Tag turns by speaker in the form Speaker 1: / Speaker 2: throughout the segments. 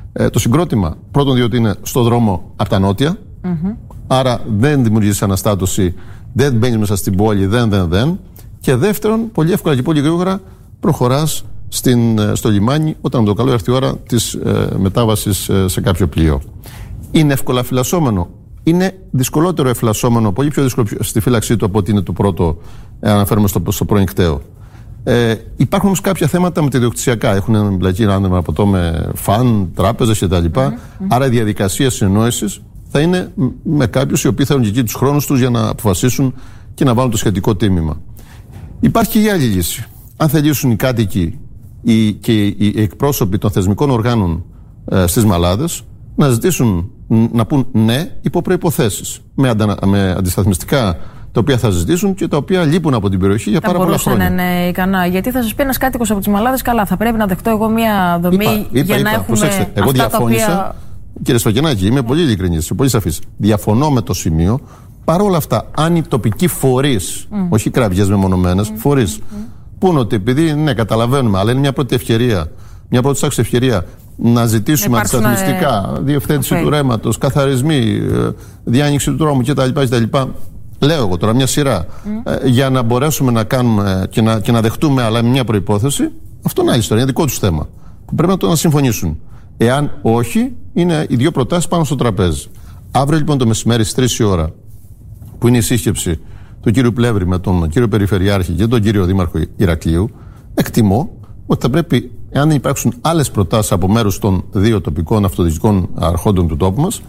Speaker 1: Το συγκρότημα, πρώτον, διότι είναι στο δρόμο από τα νότια, άρα δεν δημιουργείς αναστάτωση, δεν μπαίνεις μέσα στην πόλη, δεν. Και δεύτερον, πολύ εύκολα και πολύ γρήγορα προχωράς στο λιμάνι όταν με το καλό έρθει η ώρα της μετάβασης σε κάποιο πλοίο. Είναι εύκολα φυλασσόμενο. Είναι δυσκολότερο εφυλασσόμενο, πολύ πιο δύσκολο στη φύλαξή του από ότι είναι το πρώτο, αναφέρομαι στο προενικταίο. Υπάρχουν όμως κάποια θέματα με τα ιδιοκτησιακά. Έχουν εμπλακεί, αν με φαν, τράπεζες κτλ. Άρα η διαδικασία συνεννόησης θα είναι με κάποιους οι οποίοι θα έχουν και εκεί τους χρόνους τους για να αποφασίσουν και να βάλουν το σχετικό τίμημα. Υπάρχει και η άλλη λύση. Αν θελήσουν οι κάτοικοι και οι εκπρόσωποι των θεσμικών οργάνων στις Μαλάδες να ζητήσουν να πούν ναι υπό προϋποθέσεις, με αντισταθμιστικά τα οποία θα ζητήσουν και τα οποία λείπουν από την περιοχή για πάρα πολλά χρόνια.
Speaker 2: Θα μπορούσαν να είναι ικανά. Γιατί θα σας πει ένας κάτοικος από τις Μαλάδες, καλά, θα πρέπει να δεχτώ εγώ μια δομή για να έχουμε.
Speaker 1: Προσέξτε, εγώ διαφώνησα, κύριε Σφακιανάκη, είμαι πολύ ειλικρινής, πολύ σαφής. Διαφωνώ με το σημείο. Παρ' όλα αυτά, αν οι τοπικοί φορείς, όχι κραβιές μεμονωμένες, φορείς, πούν ότι επειδή, ναι, καταλαβαίνουμε, αλλά είναι μια πρώτη ευκαιρία, μια πρώτη άξια ευκαιρία να ζητήσουμε αντισταθμιστικά, διευθέτηση του ρέματος, καθαρισμοί, διάνοιξη του δρόμου κτλ. Λέω εγώ τώρα μια σειρά για να μπορέσουμε να κάνουμε και να δεχτούμε, αλλά με μια προϋπόθεση, αυτό είναι άλλη ιστορία, είναι δικό τους θέμα. Πρέπει να συμφωνήσουν. Εάν όχι, είναι οι δύο προτάσεις πάνω στο τραπέζι. Αύριο λοιπόν το μεσημέρι στις 3 η ώρα, που είναι η σύσκεψη του κύριου Πλεύρη με τον κύριο Περιφερειάρχη και τον κύριο Δήμαρχο Ηρακλείου, εκτιμώ ότι θα πρέπει, εάν υπάρξουν άλλες προτάσεις από μέρους των δύο τοπικών αυτοδιοικητικών αρχόντων του τόπου μας,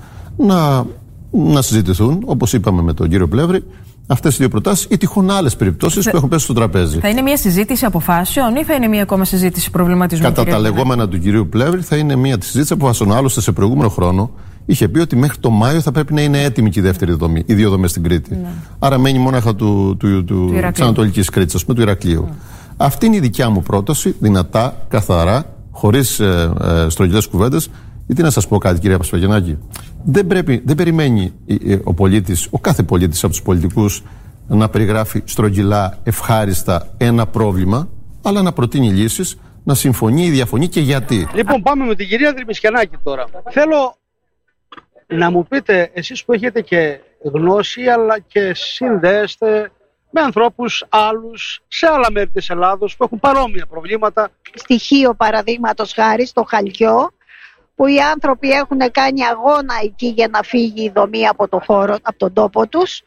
Speaker 1: να συζητηθούν, όπως είπαμε με τον κύριο Πλεύρη, αυτές οι δύο προτάσεις ή τυχόν άλλες περιπτώσεις που έχουν πέσει στο τραπέζι.
Speaker 2: Θα είναι μια συζήτηση αποφάσεων ή θα είναι μια ακόμα συζήτηση προβληματισμού?
Speaker 1: Κατά τα λεγόμενα του κυρίου Πλεύρη, θα είναι μια συζήτηση αποφάσεων. Άλλωστε, σε προηγούμενο χρόνο είχε πει ότι μέχρι το Μάιο θα πρέπει να είναι έτοιμη και η δεύτερη δομή, οι δύο δομές στην Κρήτη. Ναι. Άρα μένει μόναχα της Ανατολικής Κρήτης, ας πούμε, του Ηρακλείου. Αυτή είναι η δικιά μου πρόταση, δυνατά, καθαρά, χωρίς στρογγυλές κουβέντες. Γιατί να σας πω κάτι, κύριε Πασπαγιανάκη, δεν περιμένει ο κάθε πολίτης από τους πολιτικούς να περιγράφει στρογγυλά, ευχάριστα ένα πρόβλημα, αλλά να προτείνει λύσεις, να συμφωνεί ή διαφωνεί και γιατί.
Speaker 3: Λοιπόν, πάμε με την κυρία Δρυμισιανάκη τώρα. Θέλω να μου πείτε, εσείς που έχετε και γνώση, αλλά και συνδέεστε με ανθρώπους άλλους σε άλλα μέρη της Ελλάδος που έχουν παρόμοια προβλήματα.
Speaker 4: Στοιχείο παραδείγματος χάρη στο Χαλκιό, που οι άνθρωποι έχουν κάνει αγώνα εκεί για να φύγει η δομή από το χώρο, από τον τόπο τους.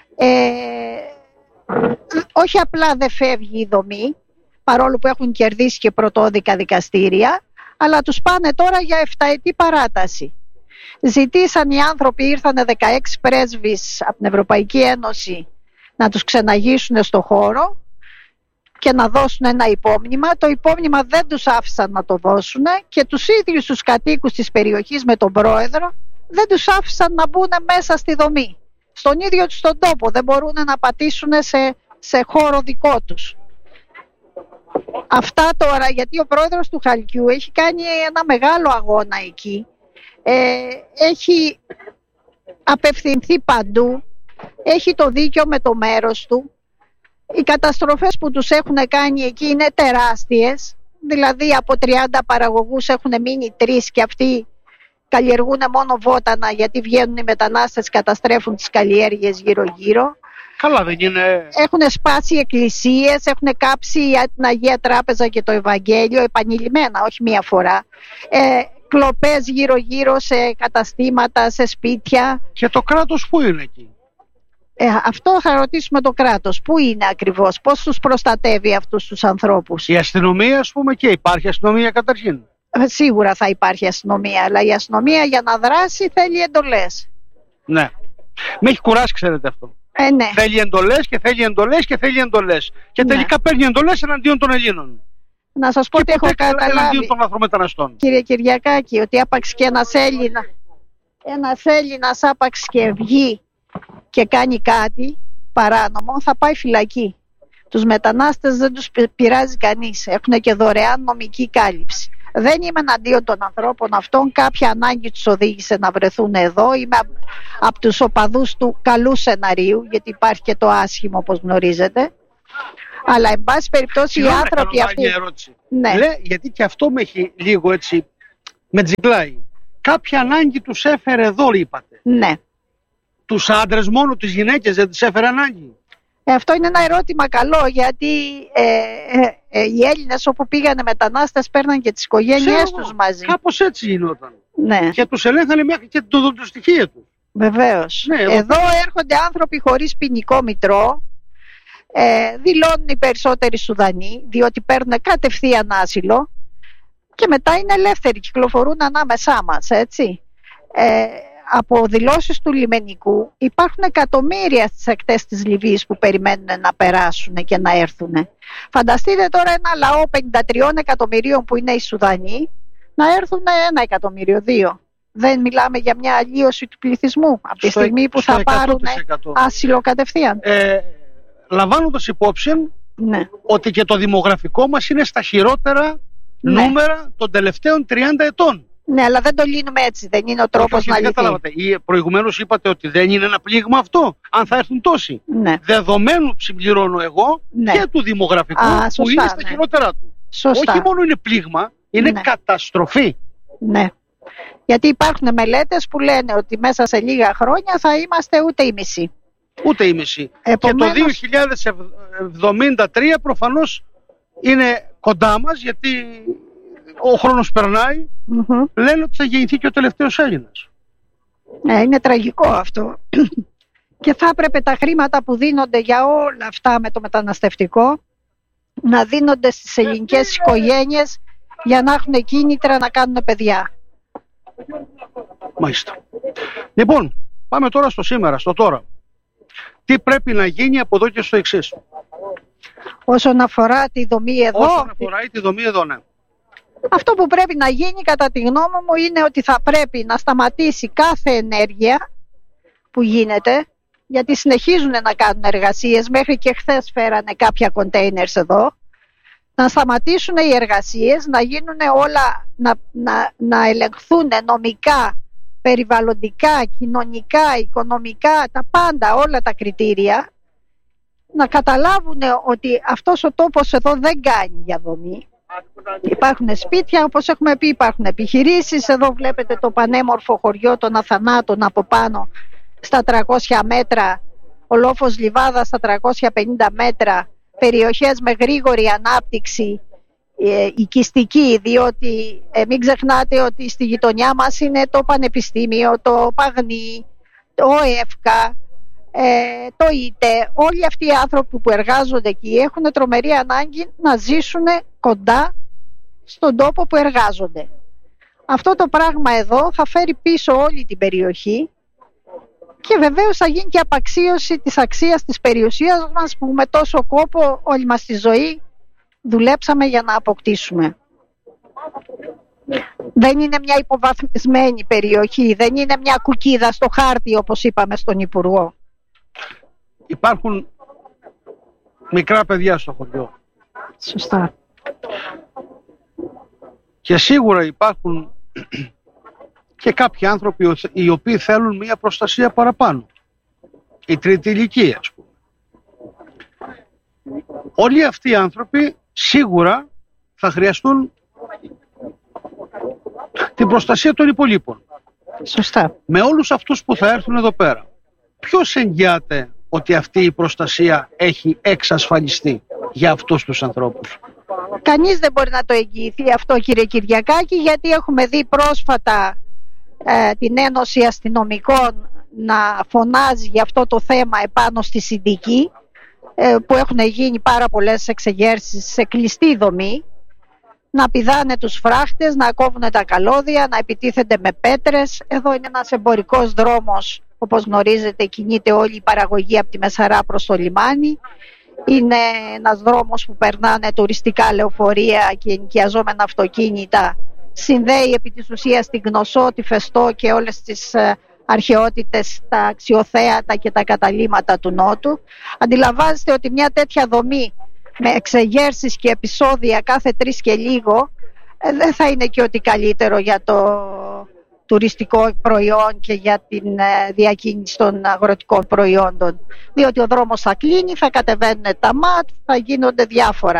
Speaker 4: Όχι απλά δεν φεύγει η δομή, παρόλο που έχουν κερδίσει και πρωτόδικα δικαστήρια, αλλά τους πάνε τώρα για 7ετή παράταση. Ζητήσαν οι άνθρωποι, ήρθανε 16 πρέσβεις από την Ευρωπαϊκή Ένωση να τους ξεναγήσουν στο χώρο και να δώσουν ένα υπόμνημα. Το υπόμνημα δεν τους άφησαν να το δώσουν και τους ίδιους τους κατοίκους της περιοχής με τον πρόεδρο δεν τους άφησαν να μπουν μέσα στη δομή. Στον ίδιο τους τον τόπο, δεν μπορούν να πατήσουν σε χώρο δικό τους. Αυτά τώρα, γιατί ο πρόεδρος του Χαλκιού έχει κάνει ένα μεγάλο αγώνα εκεί. Έχει απευθυνθεί παντού, έχει το δίκιο με το μέρος του. Οι καταστροφές που τους έχουν κάνει εκεί είναι τεράστιες. Δηλαδή από 30 παραγωγούς έχουν μείνει 3 και αυτοί καλλιεργούν μόνο βότανα, γιατί βγαίνουν οι μετανάστες, καταστρέφουν τις καλλιέργειες γύρω-γύρω.
Speaker 3: Καλά δεν είναι.
Speaker 4: Έχουν σπάσει εκκλησίες, έχουν κάψει την Αγία Τράπεζα και το Ευαγγέλιο επανειλημμένα, όχι μία φορά. Κλοπές γύρω-γύρω σε καταστήματα, σε σπίτια.
Speaker 3: Και το κράτος πού είναι εκεί?
Speaker 4: Αυτό θα ρωτήσουμε το κράτος. Πού είναι ακριβώς, πώς τους προστατεύει αυτούς τους ανθρώπους?
Speaker 3: Η αστυνομία, ας πούμε, και υπάρχει αστυνομία καταρχήν.
Speaker 4: Σίγουρα θα υπάρχει αστυνομία, αλλά η αστυνομία για να δράσει θέλει εντολές.
Speaker 3: Ναι. Με έχει κουράσει, ξέρετε αυτό.
Speaker 4: Ναι.
Speaker 3: Θέλει εντολές και θέλει εντολές και θέλει εντολές. Και τελικά παίρνει εντολές εναντίον των Ελλήνων.
Speaker 4: Να σας πω ότι έχω καταλάβει,
Speaker 3: των Αφρομεταναστών.
Speaker 4: κύριε Κυριακάκη, ότι άπαξ και ένας Έλληνας άπαξ και βγει και κάνει κάτι παράνομο, θα πάει φυλακή. Τους μετανάστες δεν τους πειράζει κανείς. Έχουν και δωρεάν νομική κάλυψη. Δεν είμαι εναντίον των ανθρώπων αυτών. Κάποια ανάγκη τους οδήγησε να βρεθούν εδώ. Είμαι από τους οπαδούς του καλού σεναρίου, γιατί υπάρχει και το άσχημο, όπως γνωρίζετε. Αλλά εν πάση περιπτώσει οι άνθρωποι αυτοί.
Speaker 3: Ναι. Γιατί και αυτό με έχει λίγο έτσι με τζιγκλάει. Κάποια ανάγκη τους έφερε εδώ, είπατε.
Speaker 4: Ναι.
Speaker 3: Τους άντρες μόνο, τις γυναίκες δεν τις έφερε ανάγκη?
Speaker 4: Αυτό είναι ένα ερώτημα καλό, γιατί οι Έλληνες όπου πήγανε μετανάστες παίρναν και τις οικογένειές τους μαζί.
Speaker 3: Κάπως έτσι γινόταν.
Speaker 4: Ναι.
Speaker 3: Και τους ελέγχανε μέχρι και το στοιχείο τους.
Speaker 4: Βεβαίως.
Speaker 3: Ναι,
Speaker 4: εδώ έρχονται άνθρωποι χωρίς ποινικό μητρό, δηλώνουν οι περισσότεροι Σουδανοί, διότι παίρνουν κατευθείαν άσυλο και μετά είναι ελεύθεροι, κυκλοφορούν ανάμεσά μας, έτσι. Από δηλώσεις του λιμενικού υπάρχουν εκατομμύρια στις ακτές της Λιβύης που περιμένουν να περάσουν και να έρθουν. Φανταστείτε τώρα ένα λαό 53 εκατομμυρίων που είναι οι Σουδανοί να έρθουν 1 εκατομμύριο, 2. Δεν μιλάμε για μια αλλίωση του πληθυσμού από τη στιγμή που θα πάρουν άσυλο κατευθείαν.
Speaker 3: Λαμβάνοντας υπόψη,
Speaker 4: ναι,
Speaker 3: ότι και το δημογραφικό μας είναι στα χειρότερα, ναι, νούμερα των τελευταίων 30 ετών.
Speaker 4: Ναι, αλλά δεν το λύνουμε έτσι. Δεν είναι ο τρόπος να λυθεί.
Speaker 3: Προηγουμένως είπατε ότι δεν είναι ένα πλήγμα αυτό, αν θα έρθουν τόσοι.
Speaker 4: Ναι.
Speaker 3: Δεδομένου συμπληρώνω εγώ, ναι, και του δημογραφικού
Speaker 4: σωστά,
Speaker 3: που είναι στα χειρότερα του.
Speaker 4: Σωστά.
Speaker 3: Όχι μόνο είναι πλήγμα, είναι, ναι, καταστροφή.
Speaker 4: Ναι. Γιατί υπάρχουν μελέτες που λένε ότι μέσα σε λίγα χρόνια θα είμαστε ούτε οι μισοί.
Speaker 3: Ούτε η μισή.
Speaker 4: Επομένως...
Speaker 3: Και το 2073 προφανώς είναι κοντά μας, γιατί ο χρόνος περνάει. Λένε ότι θα γεννηθεί και ο τελευταίος Έλληνας.
Speaker 4: Είναι τραγικό αυτό. Και θα έπρεπε τα χρήματα που δίνονται για όλα αυτά με το μεταναστευτικό να δίνονται στις ελληνικές οικογένειες για να έχουν κίνητρα να κάνουν παιδιά.
Speaker 3: Μάλιστα. Λοιπόν, πάμε τώρα στο σήμερα, στο τώρα. Τι πρέπει να γίνει από εδώ και στο εξής?
Speaker 4: Όσον αφορά τη δομή εδώ.
Speaker 3: Όσον αφορά τη δομή εδώ, ναι.
Speaker 4: Αυτό που πρέπει να γίνει κατά τη γνώμη μου είναι ότι θα πρέπει να σταματήσει κάθε ενέργεια που γίνεται, γιατί συνεχίζουν να κάνουν εργασίες, μέχρι και χθες φέρανε κάποια containers εδώ, να σταματήσουν οι εργασίες, να γίνουν όλα, να ελεγχθούν νομικά, περιβαλλοντικά, κοινωνικά, οικονομικά, τα πάντα, όλα τα κριτήρια, να καταλάβουν ότι αυτός ο τόπος εδώ δεν κάνει για δομή. Υπάρχουν σπίτια, όπως έχουμε πει, υπάρχουν επιχειρήσεις. Εδώ βλέπετε το πανέμορφο χωριό των Αθανάτων από πάνω στα 300 μέτρα, ο λόφος Λιβάδα στα 350 μέτρα, περιοχές με γρήγορη ανάπτυξη, οικιστική, διότι μην ξεχνάτε ότι στη γειτονιά μας είναι το Πανεπιστήμιο, το Παγνί, το ΕΦΚΑ, το ΙΤΕ. Όλοι αυτοί οι άνθρωποι που εργάζονται εκεί έχουν τρομερή ανάγκη να ζήσουν κοντά στον τόπο που εργάζονται. Αυτό το πράγμα εδώ θα φέρει πίσω όλη την περιοχή και βεβαίως θα γίνει και απαξίωση της αξίας της περιουσίας μας που με τόσο κόπο όλη μας τη ζωή δουλέψαμε για να αποκτήσουμε. Δεν είναι μια υποβαθμισμένη περιοχή, δεν είναι μια κουκίδα στο χάρτη όπως είπαμε στον Υπουργό.
Speaker 3: Υπάρχουν μικρά παιδιά στο χωριό.
Speaker 4: Σωστά. Και
Speaker 3: σίγουρα υπάρχουν και κάποιοι άνθρωποι οι οποίοι θέλουν μια προστασία παραπάνω. Η τρίτη ηλικία, ας πούμε. Όλοι αυτοί οι άνθρωποι σίγουρα θα χρειαστούν την προστασία των υπολείπων.
Speaker 4: Σωστά.
Speaker 3: Με όλους αυτούς που θα έρθουν εδώ πέρα, ποιος εγγυάται ότι αυτή η προστασία έχει εξασφαλιστεί για αυτούς τους ανθρώπους?
Speaker 4: Κανείς δεν μπορεί να το εγγυηθεί αυτό, κύριε Κυριακάκη, γιατί έχουμε δει πρόσφατα την Ένωση Αστυνομικών να φωνάζει για αυτό το θέμα επάνω στη Συνδική, που έχουν γίνει πάρα πολλές εξεγέρσεις σε κλειστή δομή, να πηδάνε τους φράχτες, να κόβουν τα καλώδια, να επιτίθενται με πέτρες. Εδώ είναι ένας εμπορικός δρόμος, όπως γνωρίζετε, κινείται όλη η παραγωγή από τη Μεσαρά προς το λιμάνι. Είναι ένας δρόμος που περνάνε τουριστικά λεωφορεία και ενοικιαζόμενα αυτοκίνητα. Συνδέει επί της ουσίας την Γνωσό, τη Φεστό και όλες τις αρχαιότητες, τα αξιοθέατα και τα καταλύματα του Νότου. Αντιλαμβάνεστε ότι μια τέτοια δομή με εξεγέρσεις και επεισόδια κάθε 3 και λίγο δεν θα είναι και ό,τι καλύτερο για το τουριστικό προϊόν και για την διακίνηση των αγροτικών προϊόντων. Διότι ο δρόμος θα κλείνει, θα κατεβαίνουν τα ΜΑΤ, θα γίνονται διάφορα.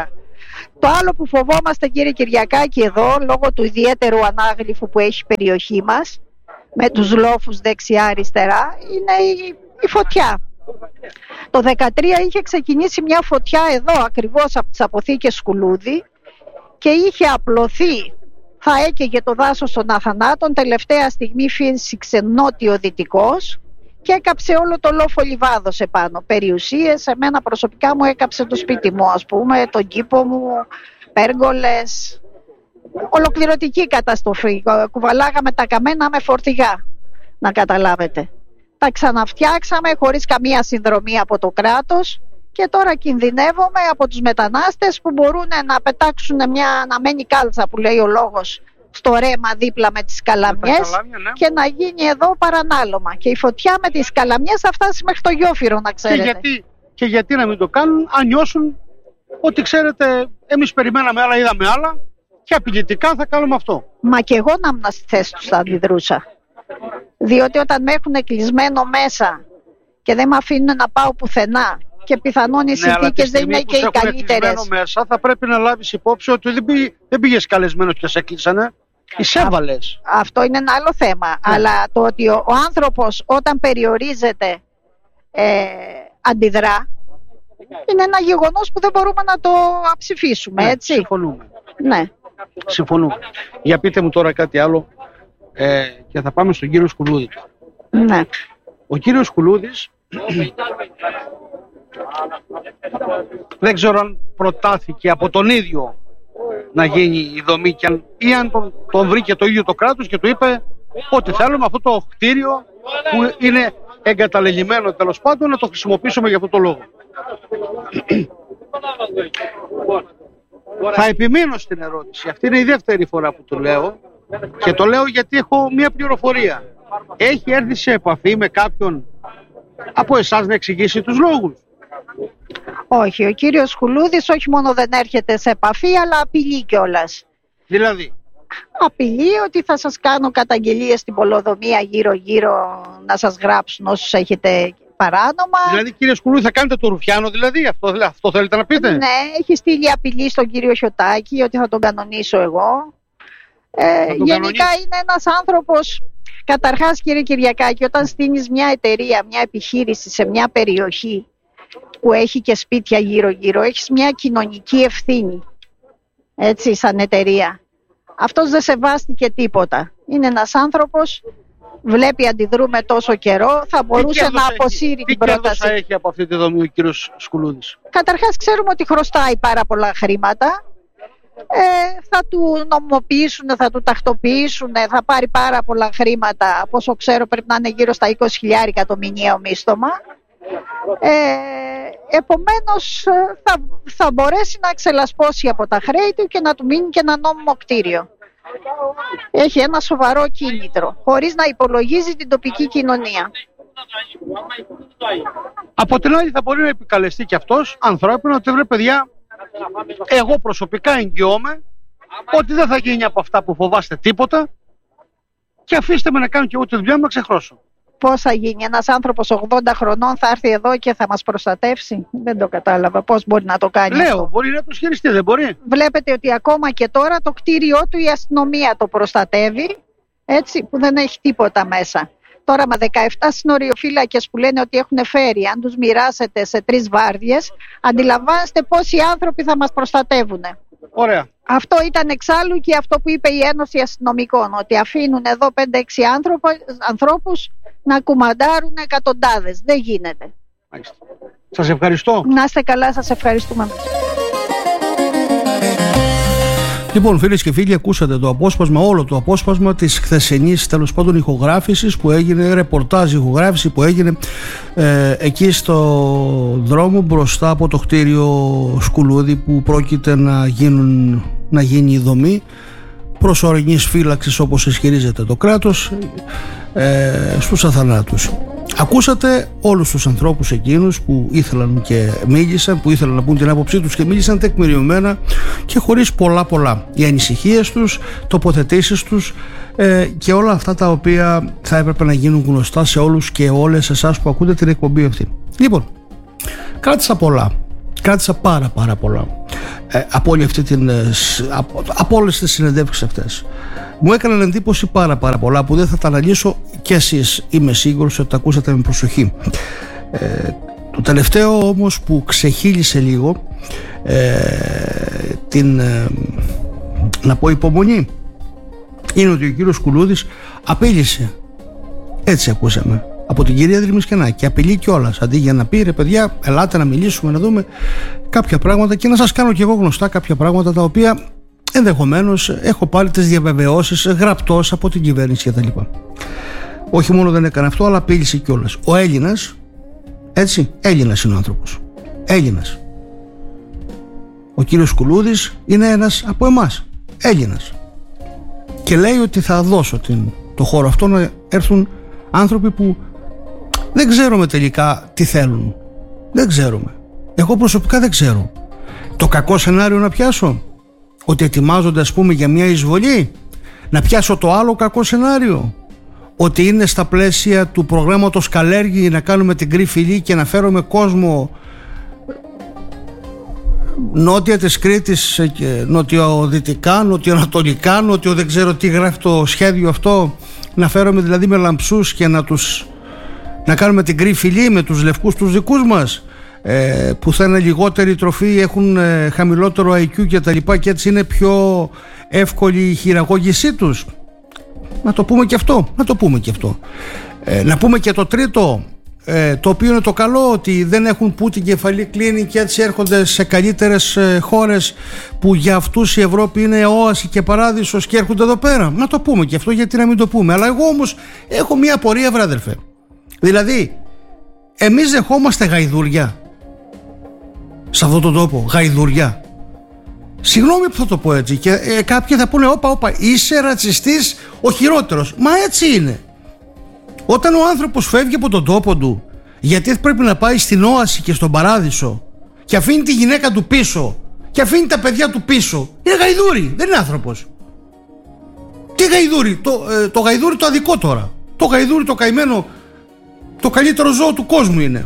Speaker 4: Το άλλο που φοβόμαστε, κύριε Κυριακάκη, εδώ, λόγω του ιδιαίτερου ανάγλυφου που έχει η περιοχή μας, με τους λόφους δεξιά-αριστερά, είναι η φωτιά. Το 2013 είχε ξεκινήσει μια φωτιά εδώ, ακριβώς από τις αποθήκες Σκουλούδη, και είχε απλωθεί, θα έκαιγε το δάσος των Αθανάτων, τελευταία στιγμή φύσηξε νότιο-δυτικός και έκαψε όλο το λόφο Λιβάδος επάνω. Περιουσίες, εμένα προσωπικά μου έκαψε το σπίτι μου, ας πούμε, τον κήπο μου, πέργολες, ολοκληρωτική καταστροφή. Κουβαλάγαμε τα καμένα με φορτηγά, να καταλάβετε. Τα ξαναφτιάξαμε χωρίς καμία συνδρομή από το κράτος και τώρα κινδυνεύουμε από τους μετανάστες που μπορούν να πετάξουν μια αναμένη κάλτσα, που λέει ο λόγος, στο ρέμα δίπλα με τις καλαμιές, ναι, και να γίνει εδώ παρανάλωμα. Και η φωτιά με τις καλαμιές θα φτάσει μέχρι το Γιόφυρο, να ξέρετε.
Speaker 3: Και γιατί να μην το κάνουν, αν νιώσουν ότι, ξέρετε, εμείς περιμέναμε άλλα, είδαμε άλλα και απειλητικά θα κάνουμε αυτό.
Speaker 4: Μα και εγώ να ήμουν στη θέση τους θα αντιδρούσα. Διότι όταν με έχουν κλεισμένο μέσα και δεν με αφήνουν να πάω πουθενά και πιθανόν οι συνθήκες δεν είναι και οι καλύτερες.
Speaker 3: Μέσα, θα πρέπει να λάβεις υπόψη ότι δεν πήγες καλεσμένος και σε κλείσανε. Εισέβαλες.
Speaker 4: Αυτό είναι ένα άλλο θέμα. Αλλά το ότι ο άνθρωπος όταν περιορίζεται αντιδρά, είναι ένα γεγονός που δεν μπορούμε να το αψηφίσουμε, ναι, έτσι.
Speaker 3: Συμφωνούμε.
Speaker 4: Ναι.
Speaker 3: Συμφωνούμε. Για πείτε μου τώρα κάτι άλλο και θα πάμε στον κύριο Σκουλούδη.
Speaker 4: Ναι.
Speaker 3: Ο κύριος Σκουλούδης δεν ξέρω αν προτάθηκε από τον ίδιο να γίνει η δομή ή αν τον βρήκε το ίδιο το κράτος και του είπε ότι θέλουμε αυτό το κτίριο που είναι εγκαταλελειμμένο, τέλος πάντων, να το χρησιμοποιήσουμε για αυτό το λόγο. Θα επιμείνω στην ερώτηση. Αυτή είναι η δεύτερη φορά που το λέω και το λέω γιατί έχω μία πληροφορία. Έχει έρθει σε επαφή με κάποιον από εσάς να εξηγήσει τους λόγους?
Speaker 4: Όχι, ο κύριος Σκουλούδης όχι μόνο δεν έρχεται σε επαφή, αλλά απειλεί κιόλας.
Speaker 3: Δηλαδή?
Speaker 4: Απειλεί ότι θα σας κάνω καταγγελίες στην πολεοδομία γύρω-γύρω, να σας γράψουν όσους έχετε παράνομα. Δηλαδή,
Speaker 3: κύριε Σκουλούδη, θα κάνετε το Ρουφιάνο, δηλαδή? Αυτό θέλετε να πείτε?
Speaker 4: Ναι, έχει στείλει απειλή στον κύριο Χιωτάκη ότι θα τον κανονίσω εγώ. Γενικά είναι ένας άνθρωπος. Καταρχάς, κύριε Κυριακάκη, όταν στείνεις μια εταιρεία, μια επιχείρηση σε μια περιοχή που έχει και σπίτια γύρω-γύρω, έχεις μια κοινωνική ευθύνη, έτσι, σαν εταιρεία. Αυτός δεν σεβάστηκε τίποτα. Είναι ένας άνθρωπος, βλέπει αντιδρούμε τόσο καιρό, θα μπορούσε να αποσύρει την πρόταση.
Speaker 3: Τι κέρδος έχει από αυτή τη δομή ο κύριος Σκουλούδης?
Speaker 4: Καταρχάς, ξέρουμε ότι χρωστάει πάρα πολλά χρήματα. Θα του νομιμοποιήσουν, θα του τακτοποιήσουν, θα πάρει πάρα πολλά χρήματα. Από όσο ξέρω πρέπει να είναι γύρω στα 20.000 το μηνιαίο μίστομα. Επομένως θα μπορέσει να ξελασπώσει από τα χρέη του και να του μείνει και ένα νόμιμο κτίριο. Έχει ένα σοβαρό κίνητρο, χωρίς να υπολογίζει την τοπική κοινωνία.
Speaker 3: Από την άλλη θα μπορεί να επικαλεστεί και αυτός ανθρώπινα ότι βρε παιδιά, εγώ προσωπικά εγγυώμαι ότι δεν θα γίνει από αυτά που φοβάστε τίποτα και αφήστε με να κάνω και εγώ τη δουλειά μου να ξεχρώσω.
Speaker 4: Πώς θα γίνει? Ένας άνθρωπος 80 χρονών θα έρθει εδώ και θα μας προστατεύσει? Δεν το κατάλαβα. Πώς μπορεί να το κάνει?
Speaker 3: Λέω,
Speaker 4: αυτό?
Speaker 3: Μπορεί να το χειριστεί, δεν μπορεί?
Speaker 4: Βλέπετε ότι ακόμα και τώρα το κτίριό του η αστυνομία το προστατεύει, έτσι, που δεν έχει τίποτα μέσα. Τώρα με 17 συνοριοφύλακες που λένε ότι έχουν φέρει, αν τους μοιράσετε σε 3 βάρδιες, αντιλαμβάνεστε πόσοι άνθρωποι θα μας προστατεύουν.
Speaker 3: Ωραία.
Speaker 4: Αυτό ήταν εξάλλου και αυτό που είπε η Ένωση Αστυνομικών, ότι αφήνουν εδώ 5-6 ανθρώπους να κουμαντάρουν εκατοντάδες. Δεν γίνεται.
Speaker 3: Μάλιστα. Σας ευχαριστώ.
Speaker 4: Να είστε καλά, σας ευχαριστούμε.
Speaker 5: Λοιπόν, φίλες και φίλοι, ακούσατε το απόσπασμα, όλο το απόσπασμα της χθεσινής, τέλος πάντων, ηχογράφησης που έγινε, ρεπορτάζ ηχογράφηση που έγινε εκεί στο δρόμο μπροστά από το κτίριο Σκουλούδη, που πρόκειται να γίνει η δομή προσωρινής φύλαξης, όπως ισχυρίζεται το κράτος, στους Αθανάτους. Ακούσατε όλους τους ανθρώπους εκείνους που ήθελαν και μίλησαν, που ήθελαν να πούν την άποψή τους και μίλησαν τεκμηριωμένα και χωρίς πολλά. Οι ανησυχίες τους, τοποθετήσεις τους και όλα αυτά τα οποία θα έπρεπε να γίνουν γνωστά σε όλους και όλες εσάς που ακούτε την εκπομπή αυτή. Λοιπόν, κράτησα πολλά. Κράτησα πάρα πολλά από όλες τις συνεντεύξεις αυτές. Μου έκαναν εντύπωση πάρα πολλά που δεν θα τα αναλύσω, και εσείς είμαι σίγουρος ότι τα ακούσατε με προσοχή. Το τελευταίο όμως που ξεχύλισε λίγο να πω υπομονή είναι ότι ο κύριος Κουλούδης απείλησε, έτσι ακούσαμε, από την κυρία Δρυμισκενάκη, απειλεί κιόλας, αντί για να πει ρε παιδιά ελάτε να μιλήσουμε, να δούμε κάποια πράγματα και να σας κάνω κι εγώ γνωστά κάποια πράγματα τα οποία ενδεχομένως έχω πάρει τις διαβεβαιώσεις γραπτός από την κυβέρνηση κτλ. Όχι μόνο δεν έκανε αυτό, αλλά απείλησε κιόλας. Ο Έλληνας, έτσι, Έλληνας είναι ο άνθρωπος, Έλληνας. Ο κύριος Κουλούδης είναι ένας από εμάς, Έλληνας, και λέει ότι θα δώσω το χώρο αυτό να έρθουν άνθρωποι που δεν ξέρουμε τελικά τι θέλουν. Δεν ξέρουμε. Εγώ προσωπικά δεν ξέρω. Το κακό σενάριο να πιάσω, ότι ετοιμάζονται ας πούμε για μια εισβολή, να πιάσω το άλλο κακό σενάριο, ότι είναι στα πλαίσια του προγράμματος Καλέργη να κάνουμε την κρύη φυλή και να φέρουμε κόσμο νότια της Κρήτης, νοτιοδυτικά, νοτιοανατολικά, νότιο δεν ξέρω τι γράφει το σχέδιο αυτό, να φέρουμε δηλαδή με λαμψούς και να κάνουμε την κρύη φυλή με τους λευκούς τους δικούς μας, που θα είναι λιγότερη τροφή, έχουν χαμηλότερο IQ και τα λοιπά, και έτσι είναι πιο εύκολη η χειραγώγησή τους. Να το πούμε και αυτό. Να πούμε και το τρίτο, το οποίο είναι το καλό, ότι δεν έχουν που την κεφαλή κλείνει και έτσι έρχονται σε καλύτερες χώρες που για αυτούς η Ευρώπη είναι όαση και παράδεισος και έρχονται εδώ πέρα. Να το πούμε και αυτό, γιατί να μην το πούμε. Αλλά εγώ όμως έχω μια απορία, βράδερφε. Δηλαδή, εμείς δεχόμαστε γαϊδουριά σε αυτόν τον τόπο, γαϊδουριά. Συγγνώμη που θα το πω έτσι, και κάποιοι θα πούνε όπα, είσαι ρατσιστής ο χειρότερος. Μα έτσι είναι. Όταν ο άνθρωπος φεύγει από τον τόπο του, γιατί πρέπει να πάει στην όαση και στον παράδεισο και αφήνει τη γυναίκα του πίσω και αφήνει τα παιδιά του πίσω, είναι γαϊδούρι, δεν είναι άνθρωπος. Τι γαϊδούρι, το γαϊδούρι το αδικό τώρα. Το γαϊδούρι το καημένο, το καλύτερο ζώο του κόσμου είναι.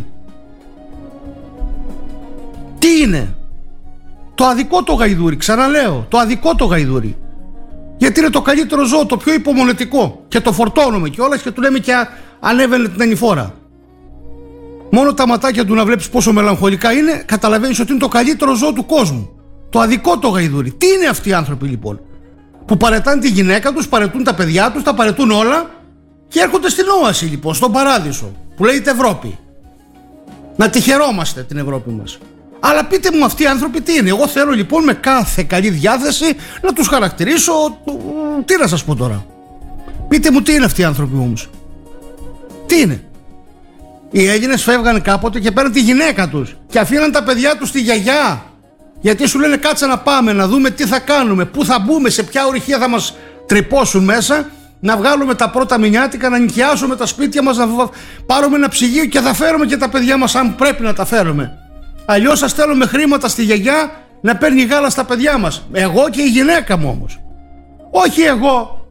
Speaker 5: Τι είναι? Το αδικό το γαϊδούρι, ξαναλέω, το αδικό το γαϊδούρι. Γιατί είναι το καλύτερο ζώο, το πιο υπομονετικό, και το φορτώνουμε κιόλας και του λέμε και ανέβαινε την ανηφόρα. Μόνο τα ματάκια του να βλέπεις πόσο μελαγχολικά είναι, καταλαβαίνεις ότι είναι το καλύτερο ζώο του κόσμου. Το αδικό το γαϊδούρι. Τι είναι αυτοί οι άνθρωποι λοιπόν, που παρετάνε τη γυναίκα τους, παρετούν τα παιδιά τους, τα παρετούν όλα και έρχονται στην όαση λοιπόν, στον παράδεισο που λέγεται Ευρώπη. Να τη χαιρόμαστε την Ευρώπη μας. Αλλά πείτε μου αυτοί οι άνθρωποι τι είναι. Εγώ θέλω λοιπόν με κάθε καλή διάθεση να τους χαρακτηρίσω. Τι να σας πω τώρα. Πείτε μου τι είναι αυτοί οι άνθρωποι όμως. Τι είναι. Οι Έλληνες φεύγανε κάποτε και παίρνουν τη γυναίκα τους και αφήναν τα παιδιά τους στη γιαγιά. Γιατί σου λένε κάτσε να πάμε να δούμε τι θα κάνουμε, πού θα μπούμε, σε ποια ορυχεία θα μας τρυπώσουν μέσα, να βγάλουμε τα πρώτα μηνιάτικα, να νοικιάσουμε τα σπίτια μας, να πάρουμε ένα ψυγείο και θα φέρουμε και τα παιδιά μας αν πρέπει να τα φέρουμε. Αλλιώς θα στέλνουμε χρήματα στη γιαγιά να παίρνει γάλα στα παιδιά μας. Εγώ και η γυναίκα μου όμως. Όχι εγώ.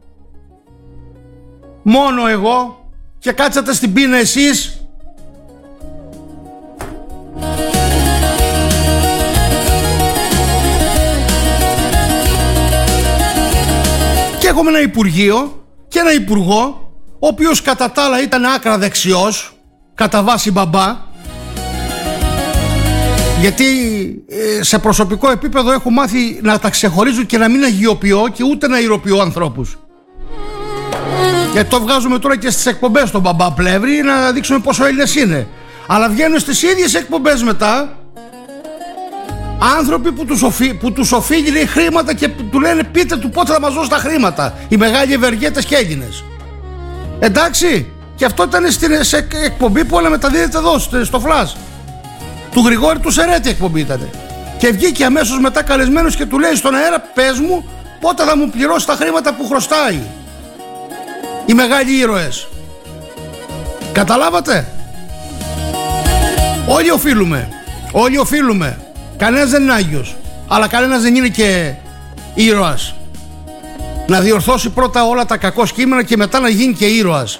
Speaker 5: Μόνο εγώ. Και κάτσατε στην πείνα εσείς. Και έχουμε ένα υπουργείο και ένα υπουργό, ο οποίος κατά τα άλλα ήταν άκρα δεξιός, κατά βάση μπαμπά. Γιατί σε προσωπικό επίπεδο έχω μάθει να τα ξεχωρίζω και να μην αγιοποιώ και ούτε να ηρωποιώ ανθρώπους. Γιατί το βγάζουμε τώρα και στις εκπομπές τον μπαμπά Πλεύρη να δείξουμε πόσο Έλληνες είναι. Αλλά βγαίνουν στις ίδιες εκπομπές μετά άνθρωποι που τους οφείλει χρήματα και του λένε πείτε του πότε θα μας δώσει τα χρήματα. Οι μεγάλοι ευεργέτες και Έλληνες. Εντάξει, και αυτό ήταν σε εκπομπή που όλα μεταδίδεται εδώ στο Flash. Του Γρηγόρη του Σερέτη εκπομπή ήτανε. Και βγήκε αμέσως μετά καλεσμένος και του λέει στον αέρα πες μου πότε θα μου πληρώσει τα χρήματα που χρωστάει. Οι μεγάλοι ήρωες. Καταλάβατε? Όλοι οφείλουμε. Κανένας δεν είναι Άγιος, αλλά κανένας δεν είναι και ήρωας. Να διορθώσει πρώτα όλα τα κακό κείμενα και μετά να γίνει και ήρωας.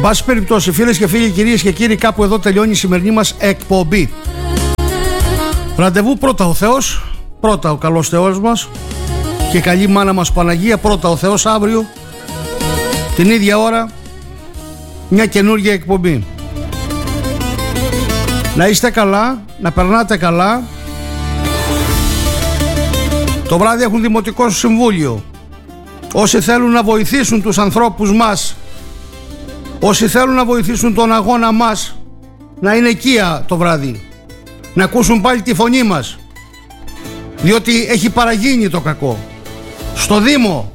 Speaker 5: πάση περιπτώσει, φίλες και φίλοι, κυρίες και κύριοι, κάπου εδώ τελειώνει η σημερινή μας εκπομπή. Ραντεβού πρώτα ο Θεός, πρώτα ο καλός Θεός μας και καλή μάνα μας Παναγία, πρώτα ο Θεός, αύριο την ίδια ώρα μια καινούργια εκπομπή. Να είστε καλά, να περνάτε καλά. Το βράδυ έχουν δημοτικό συμβούλιο. Όσοι θέλουν να βοηθήσουν τους ανθρώπους μας, όσοι θέλουν να βοηθήσουν τον αγώνα μας, να είναι εκεί το βράδυ, να ακούσουν πάλι τη φωνή μας, διότι έχει παραγίνει το κακό στο Δήμο.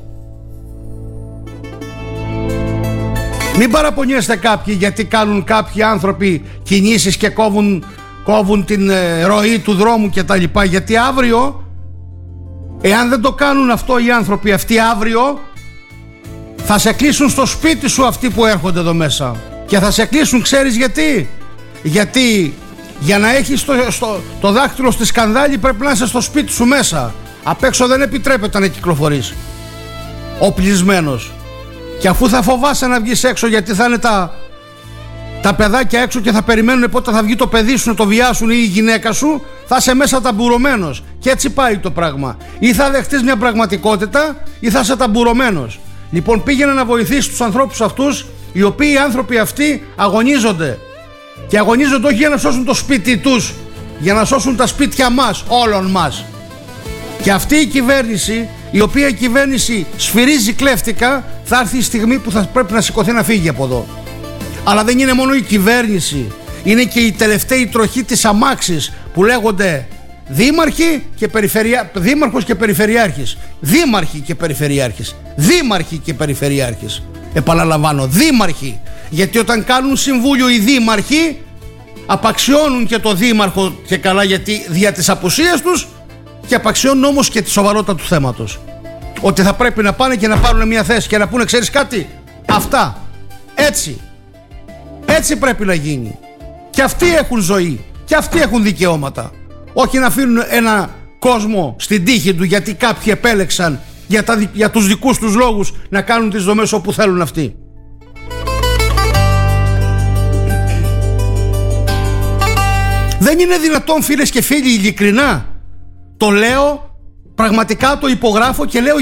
Speaker 5: Μην παραπονιέστε κάποιοι γιατί κάνουν κάποιοι άνθρωποι κινήσεις και κόβουν την ροή του δρόμου και τα λοιπά, γιατί αύριο, εάν δεν το κάνουν αυτό οι άνθρωποι αυτοί, αύριο θα σε κλείσουν στο σπίτι σου αυτοί που έρχονται εδώ μέσα. Και θα σε κλείσουν, ξέρεις γιατί? Γιατί για να έχεις το δάχτυλο στη σκανδάλη πρέπει να είσαι στο σπίτι σου μέσα. Απ' έξω δεν επιτρέπεται να κυκλοφορείς οπλισμένος. Και αφού θα φοβάσαι να βγεις έξω γιατί θα είναι τα παιδάκια έξω και θα περιμένουν πότε θα βγει το παιδί σου να το βιάσουν ή η γυναίκα σου, θα είσαι μέσα ταμπουρωμένος. Και έτσι πάει το πράγμα. Ή θα δεχτείς μια πραγματικότητα ή θα είσαι ταμπουρωμένος. Λοιπόν, πήγαινε να βοηθήσεις τους ανθρώπους αυτούς, οι οποίοι οι άνθρωποι αυτοί αγωνίζονται. Και αγωνίζονται όχι για να σώσουν το σπίτι τους, για να σώσουν τα σπίτια μας, όλων μας. Και αυτή η κυβέρνηση, η οποία η κυβέρνηση σφυρίζει κλέφτικα, θα έρθει η στιγμή που θα πρέπει να σηκωθεί να φύγει από εδώ. Αλλά δεν είναι μόνο η κυβέρνηση, είναι και η τελευταία τροχή της αμάξης που λέγονται δήμαρχοι και δήμαρχος και περιφερειάρχης. Δήμαρχοι και περιφερειάρχης. Δήμαρχοι και περιφερειάρχης. Επαναλαμβάνω, δήμαρχοι. Γιατί όταν κάνουν συμβούλιο οι δήμαρχοι, απαξιώνουν και το δήμαρχο και καλά, γιατί δια της απουσίας τους, και απαξιώνουν όμως και τη σοβαρότητα του θέματος. Ότι θα πρέπει να πάνε και να πάρουν μια θέση και να πούνε, ξέρεις κάτι, αυτά, έτσι πρέπει να γίνει. Και αυτοί έχουν ζωή και αυτοί έχουν δικαιώματα. Όχι να αφήνουν ένα κόσμο στην τύχη του γιατί κάποιοι επέλεξαν για τους δικούς τους λόγους να κάνουν τις δομές όπου θέλουν αυτοί. Δεν είναι δυνατόν, φίλες και φίλοι, ειλικρινά το λέω, πραγματικά το υπογράφω και λέω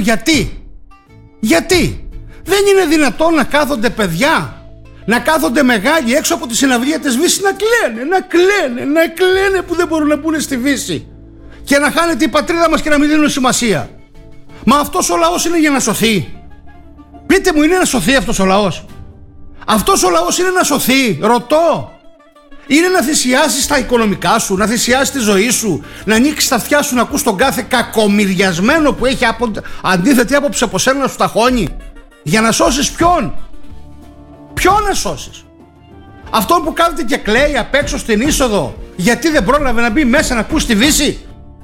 Speaker 5: γιατί δεν είναι δυνατόν να κάθονται παιδιά, να κάθονται μεγάλοι έξω από τη συναυλία της Βύσσης να κλαίνε που δεν μπορούν να μπουν στη Βύσση και να χάνεται η πατρίδα μας και να μην δίνουν σημασία. Μα αυτός ο λαός είναι για να σωθεί? Πείτε μου, είναι να σωθεί αυτός ο λαός? Αυτός ο λαός είναι να σωθεί? Ρωτώ. Είναι να θυσιάσεις τα οικονομικά σου, να θυσιάσεις τη ζωή σου, να ανοίξεις τα αυτιά σου να ακούς τον κάθε κακομοιριασμένο που έχει αντίθετη άποψη από σένα να σου ταχώνει, για να σώσεις ποιον? Ποιον να σώσεις? Αυτόν που κάθεται και κλαίει απ' έξω στην είσοδο γιατί δεν πρόλαβε να μπει μέσα να ακούσει τη Βύσση?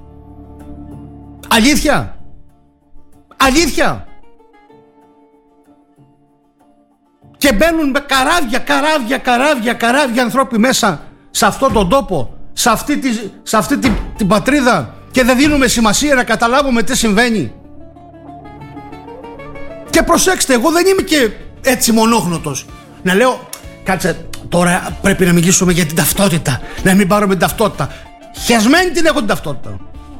Speaker 5: Αλήθεια. Και μπαίνουν με καράβια ανθρώποι μέσα σε αυτόν τον τόπο, σε αυτή την πατρίδα, και δεν δίνουμε σημασία να καταλάβουμε τι συμβαίνει. Και προσέξτε, εγώ δεν είμαι και έτσι μονόχνοτος να λέω, κάτσε τώρα πρέπει να μιλήσουμε για την ταυτότητα, να μην πάρουμε την ταυτότητα. Χεσμένη την έχω την ταυτότητα.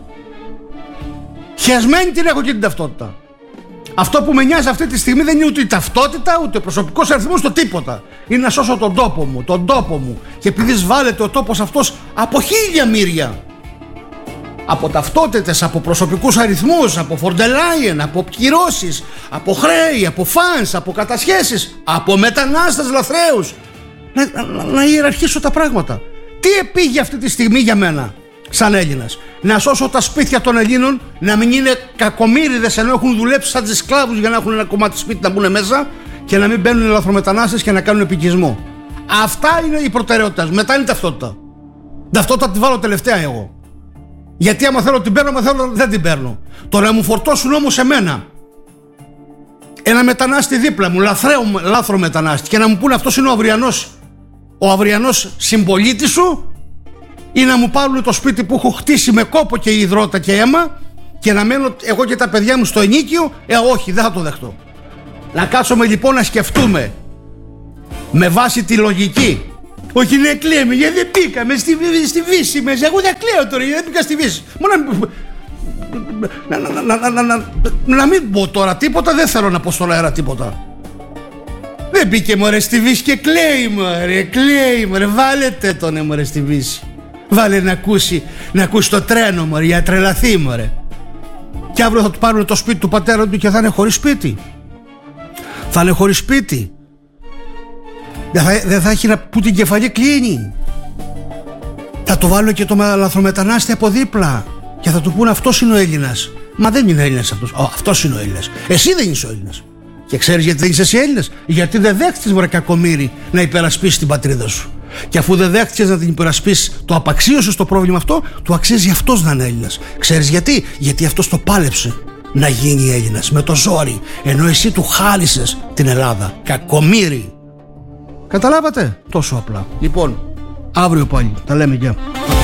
Speaker 5: Αυτό που με νοιάζει αυτή τη στιγμή δεν είναι ούτε η ταυτότητα, ούτε ο προσωπικός αριθμός, ούτε τίποτα. Είναι να σώσω τον τόπο μου. Και επειδή σβάλλεται ο τόπος αυτός από χίλια μύρια, από ταυτότητες, από προσωπικούς αριθμούς, από φορντελάιεν, από κυρώσεις, από χρέη, από φανς, από κατασχέσεις, από μετανάστες λαθρέους, να ιεραρχήσω τα πράγματα. Τι επήγε αυτή τη στιγμή για μένα σαν Έλληνας? Να σώσω τα σπίτια των Ελλήνων, να μην είναι κακομοίριδες ενώ έχουν δουλέψει σαν τις σκλάβους για να έχουν ένα κομμάτι σπίτι να μπουν μέσα, και να μην μπαίνουν λαθρομετανάστες και να κάνουν επικισμό. Αυτά είναι οι προτεραιότητες. Μετά είναι η ταυτότητα. Ταυτότητα τη βάλω τελευταία εγώ. Γιατί άμα θέλω την παίρνω, άμα θέλω δεν την παίρνω. Τώρα να μου φορτώσουν όμως εμένα ένα μετανάστη δίπλα μου, λάθρο μετανάστη, και να μου πούνε αυτός είναι ο αυριανός συμπολίτης σου, ή να μου πάρουν το σπίτι που έχω χτίσει με κόπο και υδρότα και αίμα και να μένω εγώ και τα παιδιά μου στο ενίκιο, όχι, δεν θα το δεχτώ. Να κάτσουμε λοιπόν να σκεφτούμε με βάση τη λογική. Όχι, ναι, κλαίμε γιατί δεν μπήκαμε στη Βύση μέσα. Εγώ δεν κλαίω τώρα γιατί δεν μπήκα στη Βύση. Να μην πω τώρα τίποτα, δεν θέλω να πω στον αέρα τίποτα. Δεν μπήκε μωρέ στη Βύση και κλαίει μωρέ, βάλετε τον μωρέ στη Βύση. Βάλε να ακούσει το τρένο μωρέ, για τρελαθεί μωρέ. Και αύριο θα του πάρουν το σπίτι του πατέρα του και θα είναι χωρίς σπίτι. Θα είναι χωρίς σπίτι. Δεν θα έχει που την κεφαλή κλείνει. Θα το βάλω και το λαθρομετανάστη από δίπλα και θα του πούνε αυτός είναι ο Έλληνας. Μα δεν είναι Έλληνας αυτός. Αυτός είναι ο Έλληνας. Εσύ δεν είσαι ο Έλληνας. Και ξέρεις γιατί δεν είσαι εσύ Έλληνας? Γιατί δεν δέχτηκες μωρέ κακομοίρη να υπερασπίσεις την πατρίδα σου. Και αφού δεν δέχτηκες να την υπερασπίσεις, το απαξίωσες το πρόβλημα αυτό, του αξίζει αυτός να είναι Έλληνας. Ξέρεις γιατί? Γιατί αυτός το πάλεψε να γίνει Έλληνας με το ζόρι, ενώ εσύ του χάλισες την Ελλάδα. Κακομοίρη. Καταλάβατε? Τόσο απλά. Λοιπόν, αύριο πάλι τα λέμε, γεια.